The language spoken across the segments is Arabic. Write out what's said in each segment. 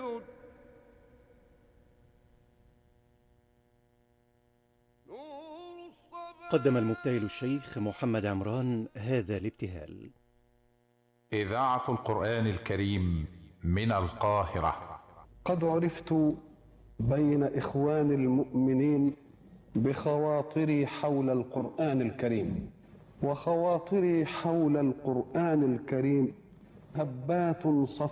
قدم المبتهل الشيخ محمد عمران هذا الابتهال. إذاعة القرآن الكريم من القاهرة. قد عرفت بين إخوان المؤمنين بخواطري حول القرآن الكريم، وخواطري حول القرآن الكريم هبات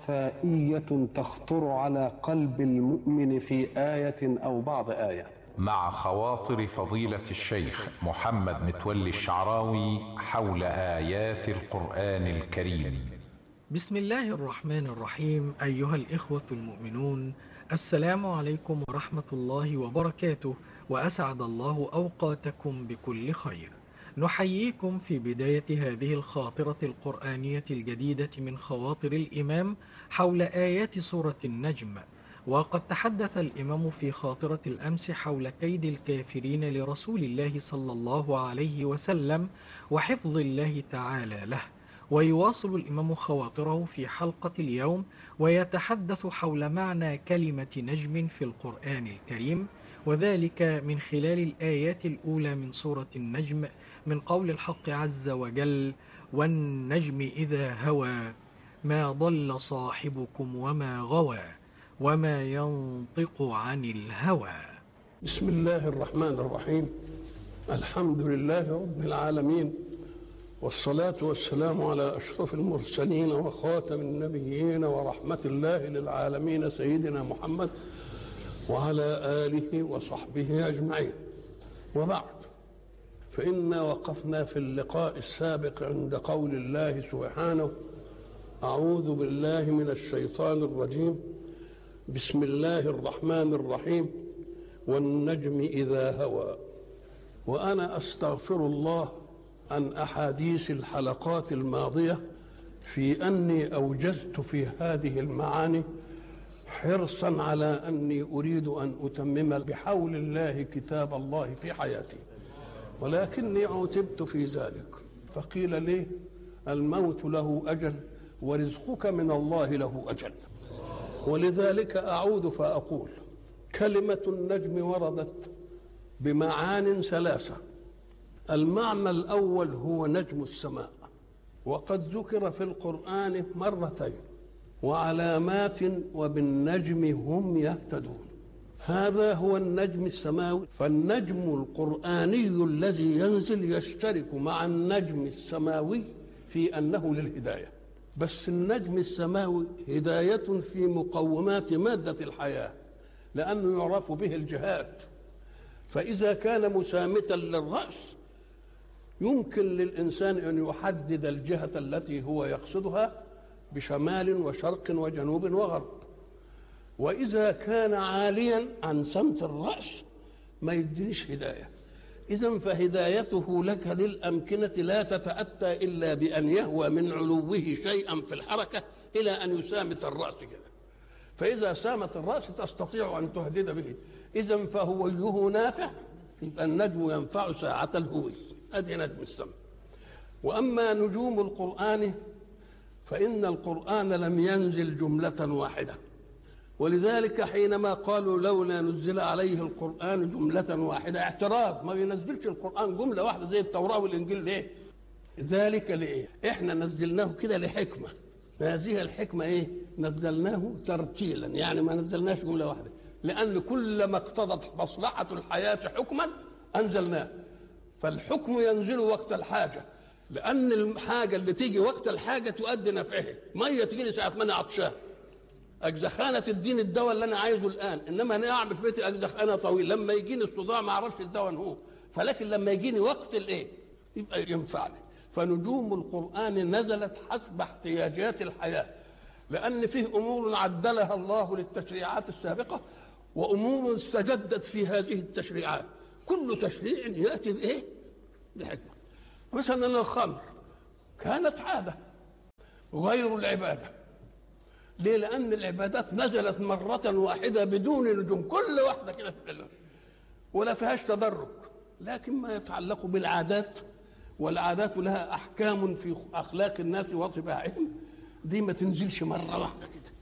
صفائية تخطر على قلب المؤمن في آية أو بعض آية. مع خواطر فضيلة الشيخ محمد متولي الشعراوي حول آيات القرآن الكريم. بسم الله الرحمن الرحيم. أيها الإخوة المؤمنون، السلام عليكم ورحمة الله وبركاته، وأسعد الله أوقاتكم بكل خير. نحييكم في بداية هذه الخاطرة القرآنية الجديدة من خواطر الإمام حول آيات سورة النجم. وقد تحدث الإمام في خاطرة الأمس حول كيد الكافرين لرسول الله صلى الله عليه وسلم وحفظ الله تعالى له، ويواصل الإمام خواطره في حلقة اليوم ويتحدث حول معنى كلمة نجم في القرآن الكريم، وذلك من خلال الآيات الأولى من سورة النجم، من قول الحق عز وجل: والنجم إذا هوى ما ضل صاحبكم وما غوى وما ينطق عن الهوى. بسم الله الرحمن الرحيم. الحمد لله رب العالمين، والصلاة والسلام على أشرف المرسلين وخاتم النبيين ورحمة الله للعالمين سيدنا محمد وعلى آله وصحبه أجمعين. وبعد، فإنا وقفنا في اللقاء السابق عند قول الله سبحانه: أعوذ بالله من الشيطان الرجيم، بسم الله الرحمن الرحيم، والنجم إذا هوى. وأنا أستغفر الله عن أحاديث الحلقات الماضية في أني أوجزت في هذه المعاني حرصا على أني أريد أن أتمم بحول الله كتاب الله في حياتي، ولكني عوتبت في ذلك، فقيل لي: الموت له أجل ورزقك من الله له أجل. ولذلك أعود فأقول: كلمة النجم وردت بمعان ثلاثة. المعنى الأول هو نجم السماء، وقد ذكر في القرآن مرتين: وعلامات وبالنجم هم يهتدون. هذا هو النجم السماوي. فالنجم القرآني الذي ينزل يشترك مع النجم السماوي في أنه للهداية، بس النجم السماوي هداية في مقومات مادة الحياة، لأنه يعرف به الجهات. فإذا كان مسامتا للرأس يمكن للإنسان أن يحدد الجهة التي هو يقصدها بشمال وشرق وجنوب وغرب. وإذا كان عاليا عن سمت الرأس ما يدينش هداية. إذن فهدايته لك للأمكنة لا تتأتى إلا بأن يهوى من علوه شيئا في الحركة إلى أن يسامت الرأس كده. فإذا سامت الرأس تستطيع أن تهدد به. إذن فهويه نافع، يبقى النجم ينفع ساعة الهوي. هذه نجم السماء. وأما نجوم القرآن فإن القرآن لم ينزل جملة واحدة، ولذلك حينما قالوا لولا نزل عليه القرآن جملة واحدة اعتراض، ما بينزلش القرآن جملة واحدة زي التوراة والإنجيل. ليه؟ ذلك لإيه؟ إحنا نزلناه كده لحكمة. هذه الحكمة إيه؟ نزلناه ترتيلا، يعني ما نزلناش جملة واحدة، لأن كل ما اقتضت مصلحة الحياة حكما أنزلناه. فالحكم ينزل وقت الحاجة، لأن الحاجة اللي تيجي وقت الحاجة تؤدي نفعها. مية تجي لي ساعة ما أنا عطشان، أجزخانة تديني الدواء اللي أنا عايزه الآن، إنما أنا أعمل في بيتي أجزخانة طويل، لما يجيني الصداع ما أعرفش الدواء هو، فلكن لما يجيني وقت الإيه يبقى ينفعني. فنجوم القرآن نزلت حسب احتياجات الحياة، لأن فيه أمور عدلها الله للتشريعات السابقة وأمور استجدت في هذه التشريعات. كل تشريع يأتي بإيه؟ بحكمة. مثلا الخمر كانت عادة غير العبادة. ليه؟ لأن العبادات نزلت مرة واحدة بدون نجوم، كل واحدة كده في الكلام ولا فيهاش تدرج. لكن ما يتعلق بالعادات، والعادات لها أحكام في أخلاق الناس وطباعهم، دي ما تنزلش مرة واحدة كده.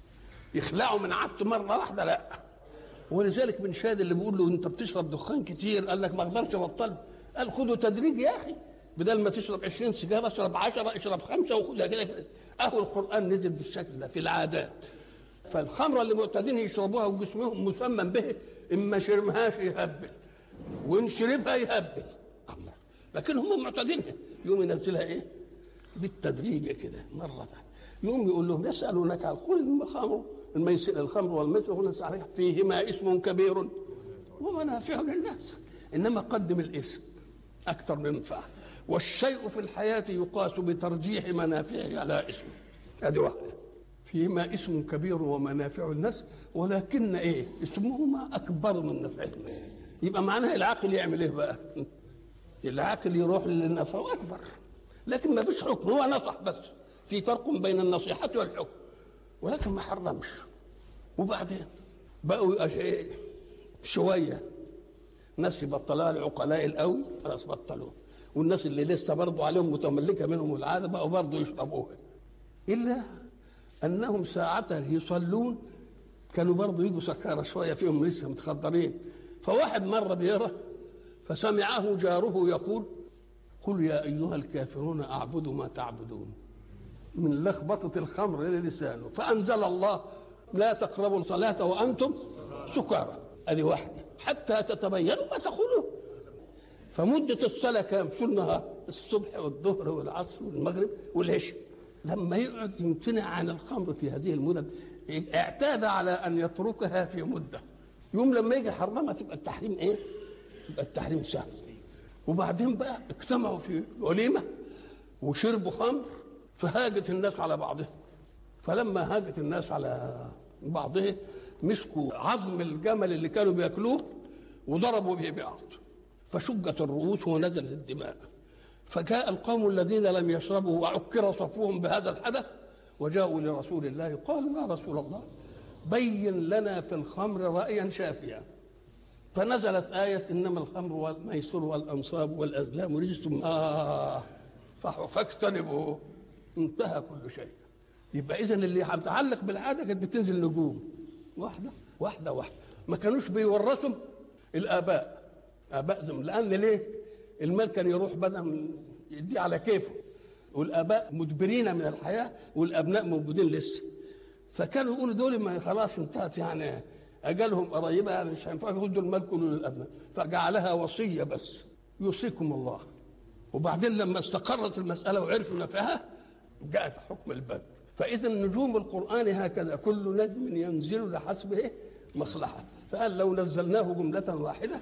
يخلعه من عادته مره واحده لا. ولذلك بن شاد اللي بيقول له انت بتشرب دخان كتير قال لك ما اقدرش ابطله، قال خده تدريج يا اخي، بدل ما تشرب 20 سيجاره اشرب 10 اشرب 5 وخدها كده كده. اهو القران نزل بالشكل ده في العادات. فالخمره اللي معتادين يشربوها وجسمهم مسمم به اما شرمهاش يهبل وان شربها يهبل الله، لكن هم معتادينها يوم ينزلها ايه بالتدريج كده مره. يوم يقول لهم يسالونك عن قل الخمر والميسر فيهما اسم كبير ومنافع للناس، انما قدم الاسم اكثر من منفعه، والشيء في الحياه يقاس بترجيح منافعه على اسمه. هذه واحده. فيهما اسم كبير ومنافع الناس ولكن ايه اسمهما اكبر من نفعهما. يبقى معناها العاقل يعمل ايه بقى؟ العاقل يروح للنفع اكبر، لكن ما فيش حكم، هو نصح بس. في فرق بين النصيحه والحكم، ولكن ما حرمش. وبعدين بقوا شويه ناس يبطلوها العقلاء القوي خلاص بطلوه، والناس اللي لسه برضه عليهم متملكه منهم العاده بقوا برضه يشربوها. الا انهم ساعتها يصلون كانوا برضه يجوا سكارى شويه فيهم لسه متخدرين. فواحد مره بيرى فسمعه جاره يقول قل يا ايها الكافرون اعبد ما تعبدون، من لخبطه الخمر للسانه. فانزل الله لا تقربوا الصلاه وانتم سكارى. هذه واحده حتى تتبينوا ما تقولون. فمده الصلاه كام؟ في النهار الصبح والظهر والعصر والمغرب والعشاء. لما يقعد يمتنع عن الخمر في هذه المدد اعتاد على ان يتركها في مده، يوم لما يجي حرمها تبقى التحريم ايه؟ يبقى التحريم سهل. وبعدين بقى اجتمعوا في وليمه وشربوا خمر فهاجت الناس على بعضها. فلما هاجت الناس على بعضها مسكوا عظم الجمل اللي كانوا بياكلوه وضربوا به بعض فشجت الرؤوس ونزلت الدماء. فجاء القوم الذين لم يشربوا وعكر صفوهم بهذا الحدث وجاءوا لرسول الله قالوا يا رسول الله بين لنا في الخمر رأيا شافيا. فنزلت آية إنما الخمر والميسر والأنصاب والأزلام رجس فاجتنبوه. انتهى كل شيء. يبقى إذن اللي متعلق بالعادة كانت بتنزل نجوم واحدة واحدة واحدة. ما كانوش بيورثوا الآباء آبائهم، لأن ليه؟ المال كان يروح بدل يدي على كيفه، والآباء مدبرين من الحياة والأبناء موجودين لسه. فكانوا يقولوا دول ما خلاص انتهت يعني أجلهم قريبة يعني مش هينفع يردوا المال كله للأبناء، فجعلها وصية بس يوصيكم الله. وبعدين لما استقرت المسألة وعرفوا نفعها جاءت حكم البدء. فإذا نجوم القرآن هكذا كل نجم ينزل لحسبه مصلحة. فقال لو نزلناه جملة واحدة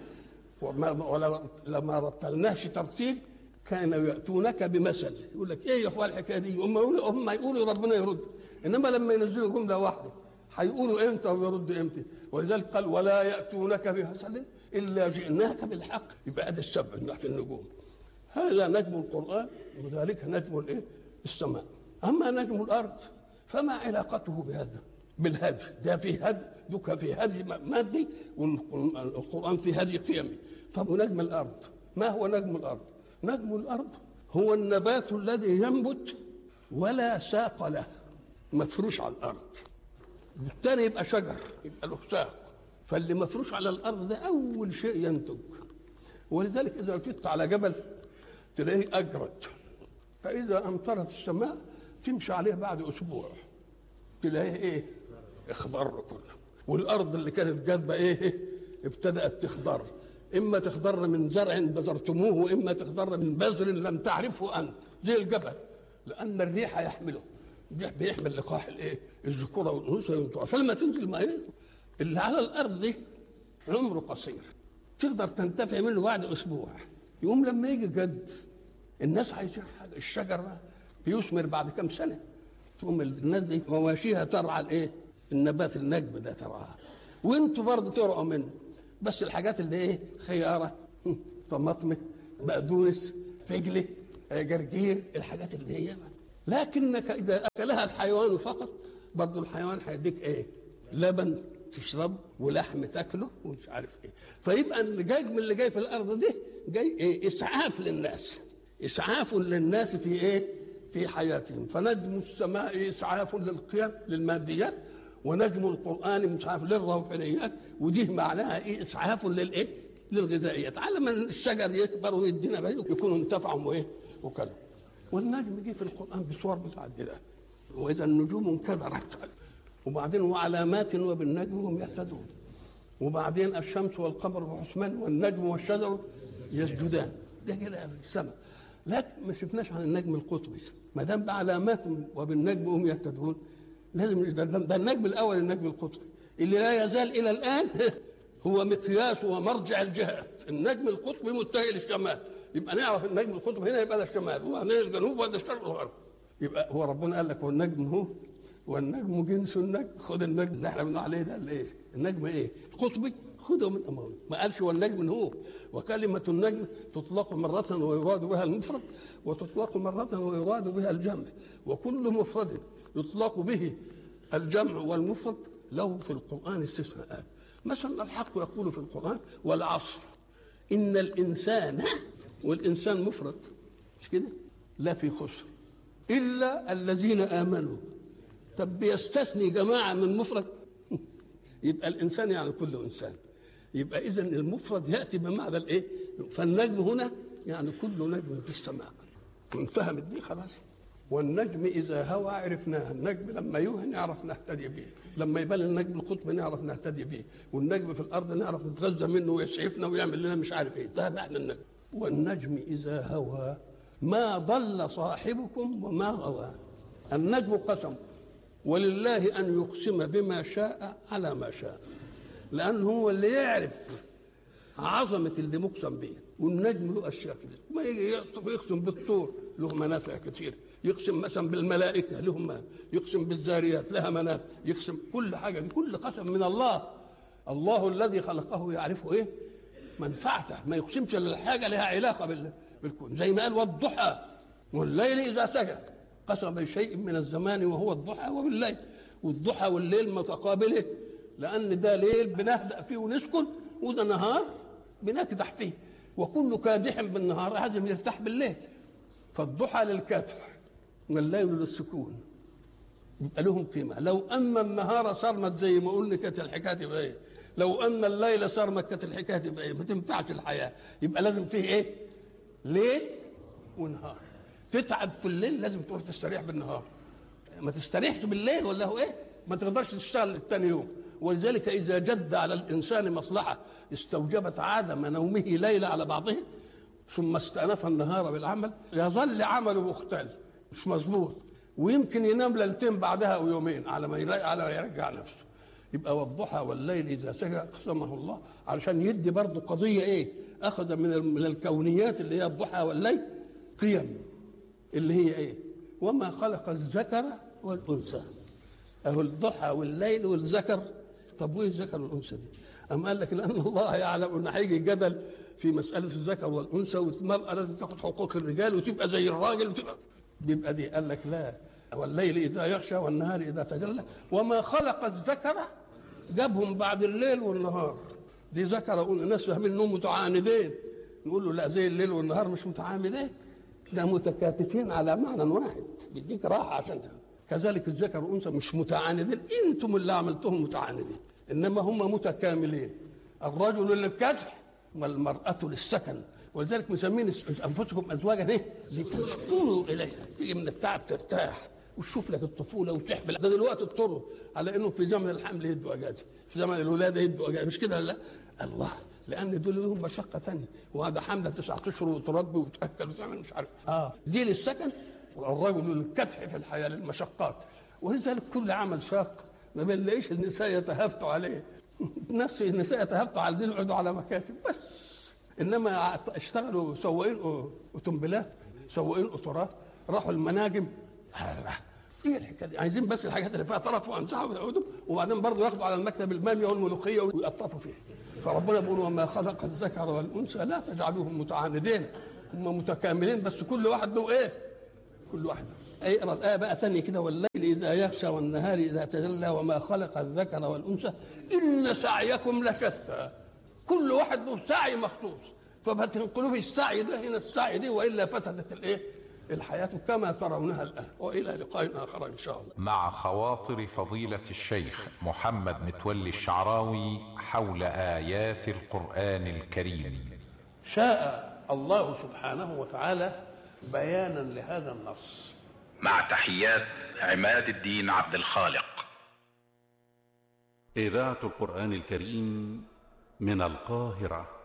ولما رتلناش ترتيل كانوا يأتونك بمثل. يقول لك ايه يا اخوان الحكايه دي؟ هم يقولوا ربنا يرد، انما لما ينزلوا جمله واحده هيقولوا امتى ويرد امتى؟ ولذلك قال ولا يأتونك بمثل الا جئناك بالحق. يبقى ادي السبع في النجوم. هذا نجم القرآن وذلك نجم الايه؟ السماء. اما نجم الارض فما علاقته بهذا؟ بالهدي. ده في هدي، دوك في هدي مادي والقرآن في هدي قيمي. طب ونجم الارض ما هو نجم الارض؟ نجم الارض هو النبات الذي ينبت ولا ساق له، مفروش على الارض. بالتالي يبقى شجر يبقى له ساق. فاللي مفروش على الارض ده اول شيء ينتج. ولذلك اذا رفضت على جبل تلاقيه اجرد، فاذا امطرت السماء تمشي عليه بعد اسبوع تلاقيه ايه؟ اخضر كله. والارض اللي كانت جاذبه ايه؟ ابتدات تخضر. اما تخضر من زرع بذرتموه واما تخضر من بذر لم تعرفه انت، زي الجبل، لان الريح يحمله. الريح بيحمل لقاح الايه؟ الذكوره والانوثه. فلما تنزل ماء اللي على الارض دي عمره قصير تقدر تنتفع منه بعد اسبوع. يوم لما يجي جد الناس عايزين حاجه، الشجر بيثمر بعد كم سنه. تقوم الناس دي مواشيها ترعى الايه؟ النبات النجم ده ترعاه، وانتوا برضه ترعوا منه. بس الحاجات اللي ايه؟ خياره، طماطم، بقدونس، فجله، جرجير، الحاجات اللي هي. لكنك اذا اكلها الحيوان فقط برضه الحيوان هيديك ايه؟ لبن تشرب ولحم تاكله ومش عارف ايه. فيبقى الجاج من اللي جاي في الارض دي جاي ايه؟ اسعاف للناس، اسعاف للناس في ايه؟ في حياتهم. فنجم السماء اسعاف للقيم للماديات، ونجم القرآن مش عارف للروحانيات، ودي معناها ايه؟ اسعاف للايه؟ للغذائيات، على ما الشجر يكبر ويدينا بقى يكونوا انتفعوا وايه وكلوا. والنجم جه في القرآن بصور متعددة، واذا النجوم انكدرت، وبعدين وعلامات وبالنجم هم يهتدون، وبعدين الشمس والقمر بحسبان والنجم والشجر يسجدان. ده كده في السماء. لكن ما شفناش عن النجم القطبي، ما دام بعلامات وبالنجم هم يهتدون لازم ده النجم الاول، النجم القطبي اللي لا يزال الى الان هو مقياس ومرجع الجهات. النجم القطبي متجه للشمال، يبقى نعرف النجم القطبي هنا يبقى ده الشمال، وهنا الجنوب وهذا الشرق والغرب. يبقى هو ربنا قال لك والنجم هو، والنجم جنس النجم. خد النجم اللي احنا بنقول عليه ده الايه؟ النجم ايه؟ القطبي خذه من امامه، ما قالش والنجم هو. وكلمه النجم تطلق مره ويراد بها المفرد، وتطلق مره ويراد بها الجمع، وكل مفرد يطلق به الجمع والمفرد له في القران استثناءات. مثلا الحق يقول في القران والعصر ان الانسان، والانسان مفرد مش كده؟ لا في خسر الا الذين امنوا. طب بيستثني جماعه من مفرد يبقى الانسان يعني كل انسان. يبقى اذا المفرد ياتي بمعنى الايه؟ فالنجم هنا يعني كل نجم في السماء. انفهمت دي خلاص. والنجم اذا هوى عرفناه، النجم لما يوهي نعرف نهتدي به، لما يبان النجم القطب نعرف نهتدي به، والنجم في الارض نعرف نتغذى منه ويسعفنا ويعمل لنا مش عارف ايه. ده معنى النجم. والنجم اذا هوى ما ضل صاحبكم وما غوى. النجم قسم، ولله ان يقسم بما شاء على ما شاء، لانه هو اللي يعرف عظمه اللي مقسم به. والنجم له اشياء كده، ما يجي يقسم بالطور له منافع كثيره، يقسم مثلا بالملائكه لهم، يقسم بالذاريات لها منافع، يقسم كل حاجه دي، كل قسم من الله. الله الذي خلقه يعرف ايه منفعته، ما يقسمش الا الحاجه لها علاقه بالكون. زي ما قال والضحى والليل اذا سجى، قسم بشيء من الزمان وهو الضحى وبالليل. والضحى والليل متقابله، لان ده ليل بنهدأ فيه ونسكن، وده نهار بنكدح فيه، وكل كادح بالنهار لازم يرتاح بالليل. فالضحى للكدح والليل للسكون، يبقى لهم قيمه. لو ان النهار صرمت زي ما قلنا كانت الحكايه تبقى ايه؟ لو ان الليل صرمت كانت الحكايه تبقى ايه؟ ما تنفعش الحياه. يبقى لازم فيه ايه؟ ليل ونهار. تتعب في الليل لازم تروح تستريح بالنهار، ما تستريحش بالليل ولا هو ايه؟ ما تقدرش تشتغل الثاني يوم. ولذلك اذا جد على الانسان مصلحه استوجبت عدم نومه ليله على بعضه ثم استأنف النهار بالعمل، يظل عمله مختل مش مظبوط، ويمكن ينام ليلتين بعدها او يومين على ما يرجع نفسه. يبقى والضحى والليل اذا سجى قسمه الله علشان يدي برضه قضيه ايه؟ اخذ من الكونيات اللي هي الضحى والليل قيم اللي هي ايه؟ وما خلق الذكر والانثى. اهو الضحى والليل والذكر. طب وايه الذكر والانثى دي؟ أم قال لك لان الله يعلم ان هيجي جدل في مساله الذكر والانثى، والمراه لازم تاخذ حقوق الرجال وتبقى زي الراجل وتبقى بيبقى دي. قال لك لا، والليل اذا يغشى والنهار اذا تجلى وما خلق الذكر، جابهم بعد الليل والنهار. دي ذكر الناس فاهمين انهم متعاندين، نقول له لا، زي الليل والنهار مش متعاندين، ده متكاتفين على معنى واحد، بيديك راحه عشان ده. كذلك الذكر والانثى مش متعاندين، انتم اللي عملتهم متعاندين، انما هم متكاملين. الرجل للكدح والمراه للسكن، ولذلك مسمين انفسكم ازواجا ايه؟ لتسكنوا اليها، تيجي من التعب ترتاح وتشوف لك الطفوله وتحمل. ده دلوقتي اضطروا على انه في زمن الحمل يدوا اجازه، في زمن الولاده يدوا اجازه، مش كده؟ لا الله، لان دول لهم مشقه ثانيه، وهذا حمله 9 اشهر وتربي وتاكل وتعمل مش عارف دي للسكن، والرجل للكدح في الحياه للمشقات. ولذلك كل عمل شاق ما بنلاقيش النساء يتهافتوا عليه نفس النساء يتهافتوا على دين يقعدوا على مكاتب بس، انما اشتغلوا سواقين اوتومبيلات، سواقين قطارات، راحوا المناجم. ايه الحكايه دي؟ عايزين بس الحاجات اللي فيها طرف وانزعوا ويقعدوا، وبعدين برضه ياخدوا على المكتب الماميه والملوخيه ويقطفوا فيها. فربنا بيقول وما خلق الذكر والانثى لا تجعلوهم متعاندين، هم متكاملين بس كل واحد له ايه؟ كل واحد. اقرا الايه بقى ثانيه كده، والليل اذا يغشى والنهار اذا تجلى وما خلق الذكر والانثى ان سعيكم لشتى. كل واحد له سعي مخصوص، فما تنقلوا في السعي ده هنا السعي دي، والا فسدت الايه؟ الحياة كما ترونها الآن. وإلى لقاء آخر إن شاء الله. مع خواطر فضيلة الشيخ محمد متولي الشعراوي حول آيات القرآن الكريم. شاء الله سبحانه وتعالى بيانا لهذا النص. مع تحيات عماد الدين عبد الخالق. إذاعة القرآن الكريم من القاهرة.